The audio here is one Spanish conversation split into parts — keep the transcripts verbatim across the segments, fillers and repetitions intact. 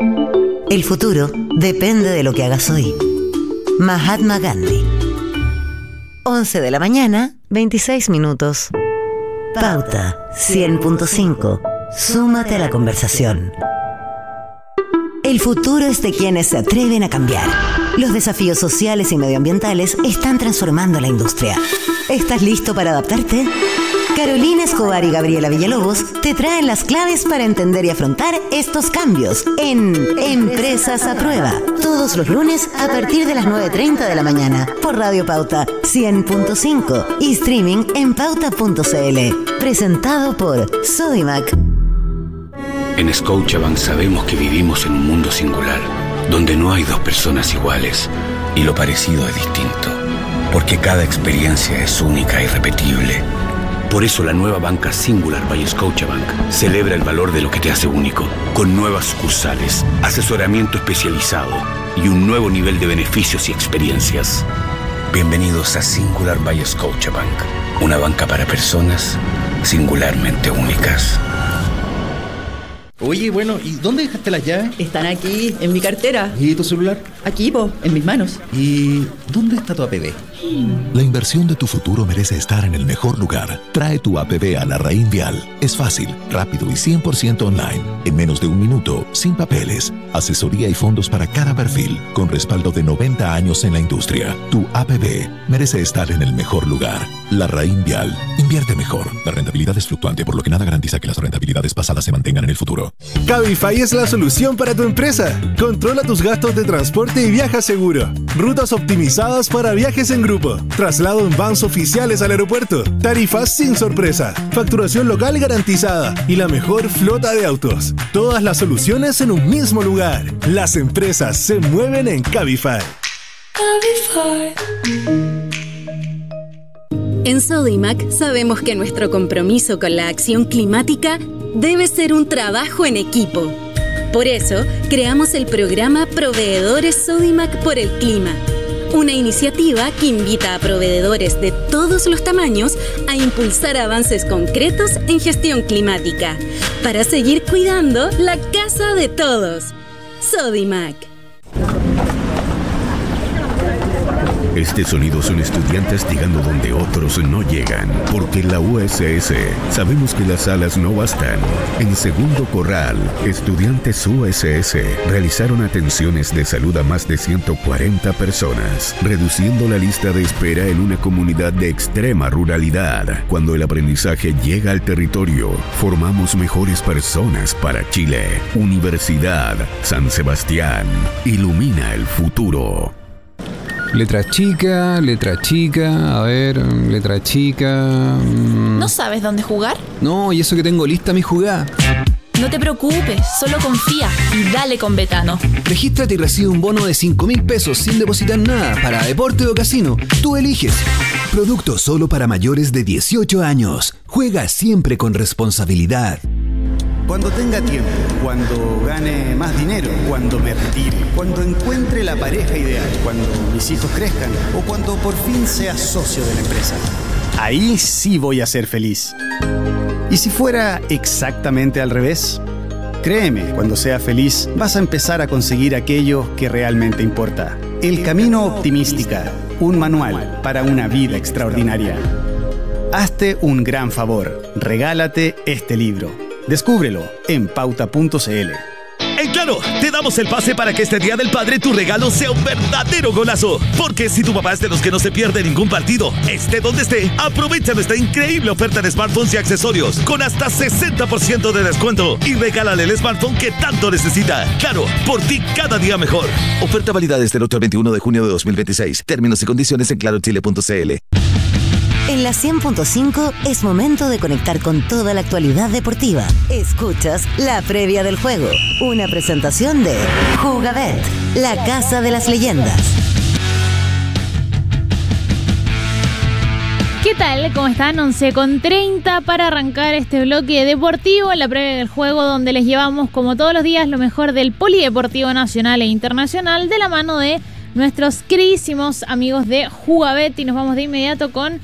El futuro depende de lo que hagas hoy. Mahatma Gandhi. once de la mañana, veintiséis minutos. Pauta cien punto cinco. Súmate a la conversación. El futuro es de quienes se atreven a cambiar. Los desafíos sociales y medioambientales están transformando la industria. ¿Estás listo para adaptarte? Carolina Escobar y Gabriela Villalobos te traen las claves para entender y afrontar estos cambios en Empresas a Prueba. Todos los lunes a partir de las nueve treinta de la mañana por Radio Pauta cien punto cinco y streaming en pauta punto c l. Presentado por Sodimac. En Scotiabank sabemos que vivimos en un mundo singular, donde no hay dos personas iguales y lo parecido es distinto, porque cada experiencia es única e irrepetible. Por eso la nueva banca Singular by Scotiabank celebra el valor de lo que te hace único, con nuevas sucursales, asesoramiento especializado y un nuevo nivel de beneficios y experiencias. Bienvenidos a Singular by Scotiabank, una banca para personas singularmente únicas. Oye, bueno, ¿y dónde dejaste las llaves? Están aquí, en mi cartera. ¿Y tu celular? Aquí, po, en mis manos. ¿Y dónde está tu A P B? La inversión de tu futuro merece estar en el mejor lugar. Trae tu A P B a Larraín Vial. Es fácil, rápido y cien por ciento online. En menos de un minuto, sin papeles. Asesoría y fondos para cada perfil, con respaldo de noventa años en la industria. Tu A P B merece estar en el mejor lugar. Larraín Vial. Invierte mejor. La rentabilidad es fluctuante, por lo que nada garantiza que las rentabilidades pasadas se mantengan en el futuro. Cabify es la solución para tu empresa. Controla tus gastos de transporte y viaja seguro. Rutas optimizadas para viajes en grupo. Traslado en vans oficiales al aeropuerto. Tarifas sin sorpresa. Facturación local garantizada. Y la mejor flota de autos. Todas las soluciones en un mismo lugar. Las empresas se mueven en Cabify. Cabify. En Sodimac sabemos que nuestro compromiso con la acción climática debe ser un trabajo en equipo. Por eso, creamos el programa Proveedores Sodimac por el Clima, una iniciativa que invita a proveedores de todos los tamaños a impulsar avances concretos en gestión climática, para seguir cuidando la casa de todos. Sodimac. Este sonido son estudiantes llegando donde otros no llegan, porque en la U S S sabemos que las alas no bastan. En Segundo Corral, estudiantes U S S realizaron atenciones de salud a más de ciento cuarenta personas, reduciendo la lista de espera en una comunidad de extrema ruralidad. Cuando el aprendizaje llega al territorio, formamos mejores personas para Chile. Universidad San Sebastián, ilumina el futuro. Letra chica, letra chica, a ver, letra chica... Mmm. ¿No sabes dónde jugar? No, y eso que tengo lista mi jugada. No te preocupes, solo confía y dale con Betano. Regístrate y recibe un bono de cinco mil pesos sin depositar nada para deporte o casino. Tú eliges. Producto solo para mayores de dieciocho años. Juega siempre con responsabilidad. Cuando tenga tiempo, cuando gane más dinero, cuando me retire, cuando encuentre la pareja ideal, cuando mis hijos crezcan o cuando por fin sea socio de la empresa. Ahí sí voy a ser feliz. ¿Y si fuera exactamente al revés? Créeme, cuando sea feliz vas a empezar a conseguir aquello que realmente importa. El Camino Optimística, un manual para una vida extraordinaria. Hazte un gran favor, regálate este libro. Descúbrelo en pauta punto c l. En Claro, te damos el pase para que este Día del Padre tu regalo sea un verdadero golazo. Porque si tu papá es de los que no se pierde ningún partido, esté donde esté, aprovecha nuestra increíble oferta de smartphones y accesorios con hasta sesenta por ciento de descuento y regálale el smartphone que tanto necesita. Claro, por ti cada día mejor. Oferta válida desde el ocho al veintiuno de junio de dos mil veintiséis. Términos y condiciones en claro chile punto c l. En la cien punto cinco es momento de conectar con toda la actualidad deportiva. Escuchas la previa del juego, una presentación de Jugabet, la casa de las leyendas. ¿Qué tal? ¿Cómo están? once con treinta para arrancar este bloque deportivo en la previa del juego, donde les llevamos como todos los días lo mejor del polideportivo nacional e internacional de la mano de nuestros queridísimos amigos de Jugabet. Y nos vamos de inmediato con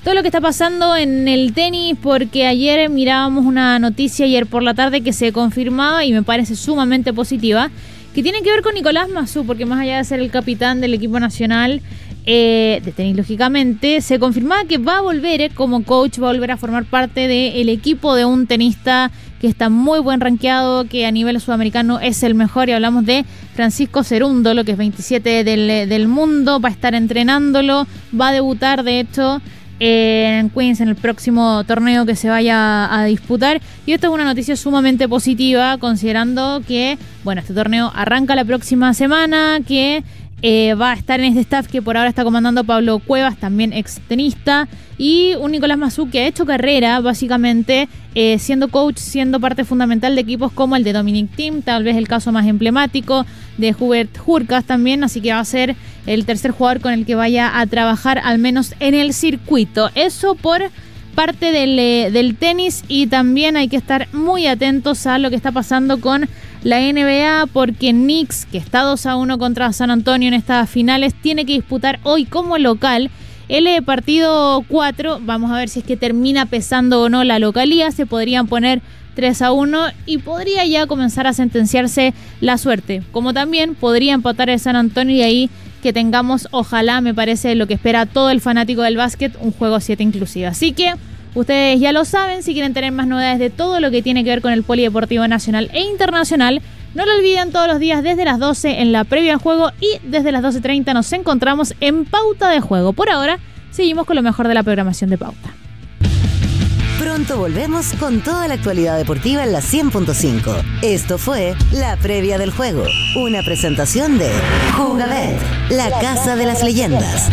todo lo que está pasando en el tenis, porque ayer mirábamos una noticia, ayer por la tarde, que se confirmaba y me parece sumamente positiva, que tiene que ver con Nicolás Massú, porque más allá de ser el capitán del equipo nacional eh, de tenis, lógicamente, se confirmaba que va a volver eh, como coach, va a volver a formar parte del equipo de un tenista que está muy buen rankeado, que a nivel sudamericano es el mejor, y hablamos de Francisco Cerúndolo, que es veintisiete del, del mundo, va a estar entrenándolo, va a debutar, de hecho, en Queens en el próximo torneo que se vaya a disputar, y esto es una noticia sumamente positiva, considerando que, bueno, este torneo arranca la próxima semana, que eh, va a estar en este staff que por ahora está comandando Pablo Cuevas, también ex tenista, y un Nicolás Massú que ha hecho carrera básicamente eh, siendo coach, siendo parte fundamental de equipos como el de Dominic Thiem, tal vez el caso más emblemático de Hubert Hurkacz también, así que va a ser el tercer jugador con el que vaya a trabajar, al menos en el circuito. Eso por parte del, eh, del tenis, y también hay que estar muy atentos a lo que está pasando con la N B A, porque Knicks, que está dos a uno contra San Antonio en estas finales, tiene que disputar hoy como local el partido cuatro. Vamos a ver si es que termina pesando o no la localía. Se podrían poner tres a uno y podría ya comenzar a sentenciarse la suerte, como también podría empatar el San Antonio, y ahí que tengamos, ojalá, me parece lo que espera todo el fanático del básquet, un juego siete inclusive. Así que ustedes ya lo saben, si quieren tener más novedades de todo lo que tiene que ver con el polideportivo nacional e internacional, no lo olviden, todos los días desde las doce en la previa al juego, y desde las doce treinta nos encontramos en Pauta de Juego. Por ahora, seguimos con lo mejor de la programación de Pauta. Pronto volvemos con toda la actualidad deportiva en la cien punto cinco. Esto fue La Previa del Juego, una presentación de Jugabet, la casa de las leyendas.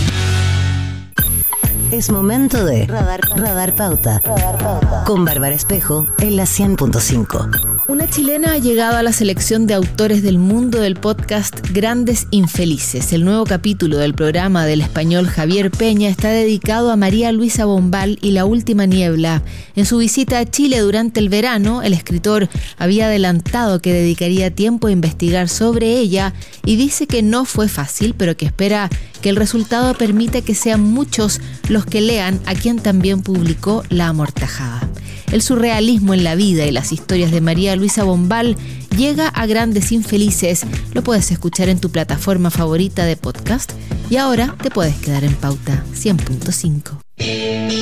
Es momento de Radar, Radar Pauta, con Bárbara Espejo en la cien punto cinco. Una chilena ha llegado a la selección de autores del mundo del podcast Grandes Infelices. El nuevo capítulo del programa del español Javier Peña está dedicado a María Luisa Bombal y La Última Niebla. En su visita a Chile durante el verano, el escritor había adelantado que dedicaría tiempo a investigar sobre ella, y dice que no fue fácil, pero que espera que el resultado permita que sean muchos los que lean a quien también publicó La Amortajada. El surrealismo en la vida y las historias de María Luisa Bombal llega a Grandes Infelices. Lo puedes escuchar en tu plataforma favorita de podcast, y ahora te puedes quedar en Pauta cien punto cinco.